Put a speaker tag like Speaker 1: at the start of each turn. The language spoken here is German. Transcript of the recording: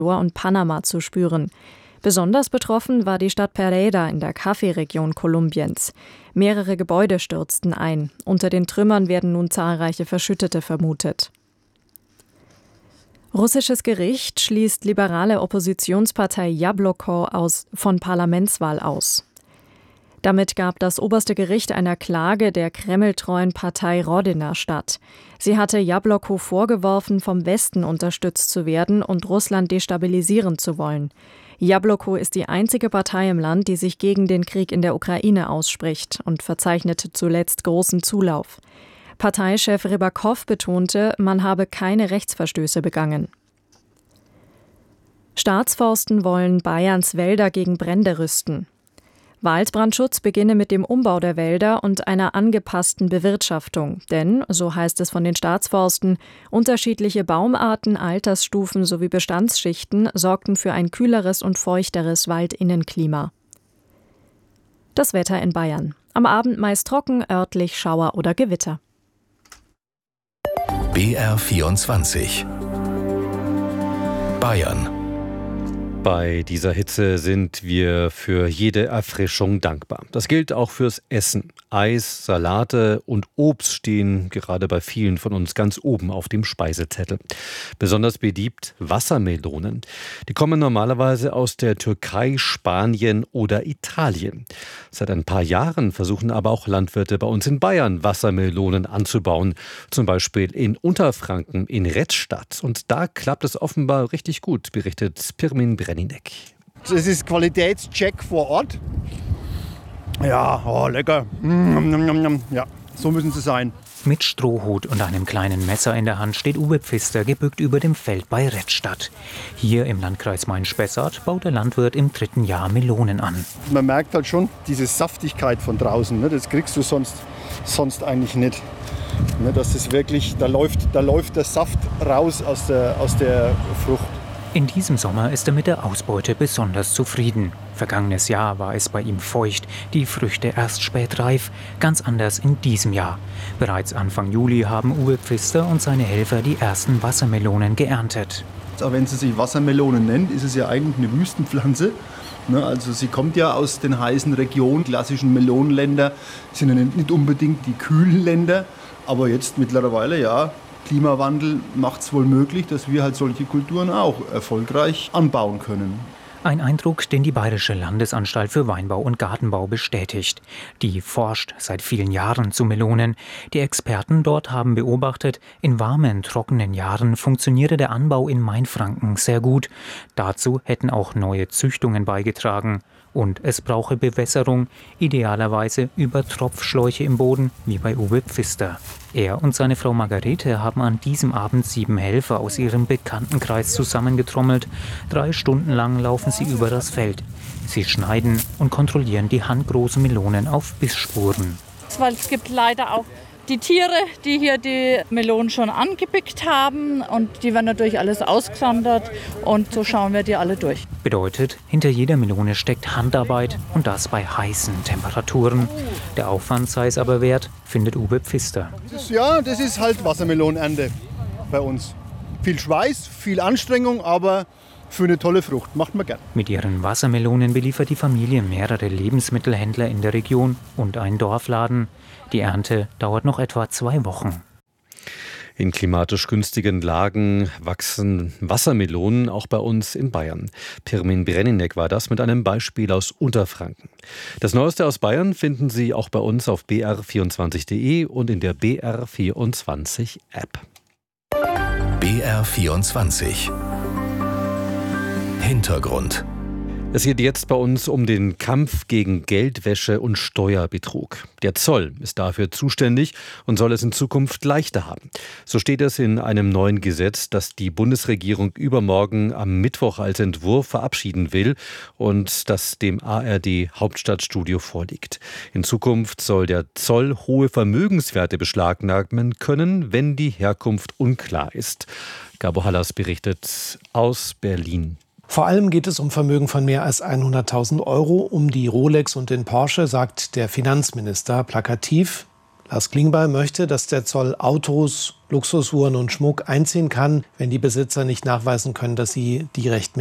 Speaker 1: und Panama zu spüren. Besonders betroffen war die Stadt Pereira in der Kaffeeregion Kolumbiens. Mehrere Gebäude stürzten ein. Unter den Trümmern werden nun zahlreiche Verschüttete vermutet. Russisches Gericht schließt liberale Oppositionspartei Jabloko von Parlamentswahl aus. Damit gab das oberste Gericht einer Klage der kremltreuen Partei Rodina statt. Sie hatte Jabloko vorgeworfen, vom Westen unterstützt zu werden und Russland destabilisieren zu wollen. Jabloko ist die einzige Partei im Land, die sich gegen den Krieg in der Ukraine ausspricht und verzeichnete zuletzt großen Zulauf. Parteichef Rybakow betonte, man habe keine Rechtsverstöße begangen. Staatsforsten wollen Bayerns Wälder gegen Brände rüsten. Waldbrandschutz beginne mit dem Umbau der Wälder und einer angepassten Bewirtschaftung. Denn, so heißt es von den Staatsforsten, unterschiedliche Baumarten, Altersstufen sowie Bestandsschichten sorgten für ein kühleres und feuchteres Waldinnenklima. Das Wetter in Bayern. Am Abend meist trocken, örtlich Schauer oder Gewitter.
Speaker 2: BR24 Bayern.
Speaker 3: Bei dieser Hitze sind wir für jede Erfrischung dankbar. Das gilt auch fürs Essen. Eis, Salate und Obst stehen gerade bei vielen von uns ganz oben auf dem Speisezettel. Besonders beliebt Wassermelonen. Die kommen normalerweise aus der Türkei, Spanien oder Italien. Seit ein paar Jahren versuchen aber auch Landwirte bei uns in Bayern Wassermelonen anzubauen. Zum Beispiel in Unterfranken, in Rettstadt. Und da klappt es offenbar richtig gut, berichtet Pirmin Breninek.
Speaker 4: Das ist Qualitätscheck vor Ort. Ja, oh, lecker. Ja, so müssen sie sein.
Speaker 5: Mit Strohhut und einem kleinen Messer in der Hand steht Uwe Pfister gebückt über dem Feld bei Rettstadt. Hier im Landkreis Main-Spessart baut der Landwirt im 3. Jahr Melonen an.
Speaker 4: Man merkt halt schon diese Saftigkeit von draußen. Ne? Das kriegst du sonst eigentlich nicht. Ne? Das ist wirklich, da läuft der Saft raus aus der Frucht.
Speaker 5: In diesem Sommer ist er mit der Ausbeute besonders zufrieden. Vergangenes Jahr war es bei ihm feucht, die Früchte erst spät reif, ganz anders in diesem Jahr. Bereits Anfang Juli haben Uwe Pfister und seine Helfer die ersten Wassermelonen geerntet.
Speaker 4: Auch wenn sie sich Wassermelone nennt, ist es ja eigentlich eine Wüstenpflanze. Also sie kommt ja aus den heißen Regionen, klassischen Melonenländer sind ja nicht unbedingt die kühlen Länder, aber jetzt mittlerweile ja. Klimawandel macht es wohl möglich, dass wir halt solche Kulturen auch erfolgreich anbauen können.
Speaker 5: Ein Eindruck, den die Bayerische Landesanstalt für Weinbau und Gartenbau bestätigt. Die forscht seit vielen Jahren zu Melonen. Die Experten dort haben beobachtet, in warmen, trockenen Jahren funktioniere der Anbau in Mainfranken sehr gut. Dazu hätten auch neue Züchtungen beigetragen. Und es brauche Bewässerung, idealerweise über Tropfschläuche im Boden, wie bei Uwe Pfister. Er und seine Frau Margarete haben an diesem Abend 7 Helfer aus ihrem Bekanntenkreis zusammengetrommelt. 3 Stunden lang laufen sie über das Feld. Sie schneiden und kontrollieren die handgroßen Melonen auf Bissspuren.
Speaker 6: Weil es gibt leider auch die Tiere, die hier die Melonen schon angepickt haben, und die werden natürlich alles ausgesondert, und so schauen wir die alle durch.
Speaker 5: Bedeutet, hinter jeder Melone steckt Handarbeit, und das bei heißen Temperaturen. Der Aufwand sei es aber wert, findet Uwe Pfister.
Speaker 4: Das ist halt Wassermelonenernte bei uns. Viel Schweiß, viel Anstrengung, aber für eine tolle Frucht. Macht man gern.
Speaker 5: Mit ihren Wassermelonen beliefert die Familie mehrere Lebensmittelhändler in der Region und einen Dorfladen. Die Ernte dauert noch etwa 2 Wochen.
Speaker 3: In klimatisch günstigen Lagen wachsen Wassermelonen auch bei uns in Bayern. Pirmin Breninek war das mit einem Beispiel aus Unterfranken. Das Neueste aus Bayern finden Sie auch bei uns auf br24.de und in der BR24-App.
Speaker 2: BR24 Hintergrund.
Speaker 3: Es geht jetzt bei uns um den Kampf gegen Geldwäsche und Steuerbetrug. Der Zoll ist dafür zuständig und soll es in Zukunft leichter haben. So steht es in einem neuen Gesetz, das die Bundesregierung übermorgen am Mittwoch als Entwurf verabschieden will und das dem ARD Hauptstadtstudio vorliegt. In Zukunft soll der Zoll hohe Vermögenswerte beschlagnahmen können, wenn die Herkunft unklar ist. Gabo Hallas berichtet aus Berlin.
Speaker 7: Vor allem geht es um Vermögen von mehr als 100.000 Euro. Um die Rolex und den Porsche sagt der Finanzminister plakativ: Lars Klingbeil möchte, dass der Zoll Autos, Luxusuhren und Schmuck einziehen kann, wenn die Besitzer nicht nachweisen können, dass sie die rechtmäßig